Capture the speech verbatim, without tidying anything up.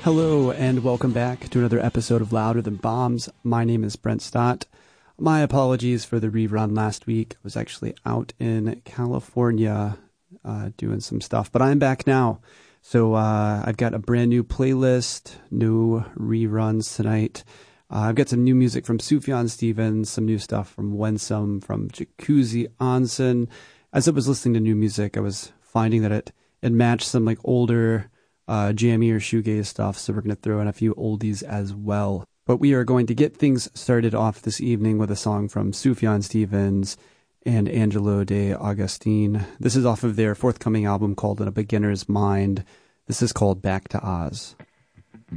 Hello and welcome back to another episode of Louder Than Bombs. My name is Brent Stott. My apologies for the rerun last week. I was actually out in California uh, doing some stuff, but I'm back now. So uh, I've got a brand new playlist, new reruns tonight. Uh, I've got some new music from Sufjan Stevens, some new stuff from Wensum, from Jacuzzi Onsen. As I was listening to new music, I was finding that it, it matched some like older uh, jammy or shoegaze stuff, so we're going to throw in a few oldies as well. But we are going to get things started off this evening with a song from Sufjan Stevens and Angelo De Augustine. This is off of their forthcoming album called In a Beginner's Mind. This is called Back to Oz.